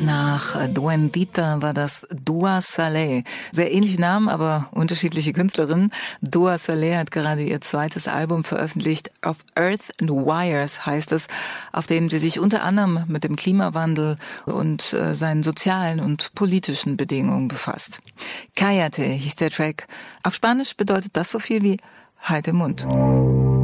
Nach Duendita war das Dua Saleh. Sehr ähnliche Namen, aber unterschiedliche Künstlerinnen. Dua Saleh hat gerade ihr zweites Album veröffentlicht. Of Earth and Wires heißt es, auf dem sie sich unter anderem mit dem Klimawandel und seinen sozialen und politischen Bedingungen befasst. Cállate hieß der Track. Auf Spanisch bedeutet das so viel wie Halt den Mund.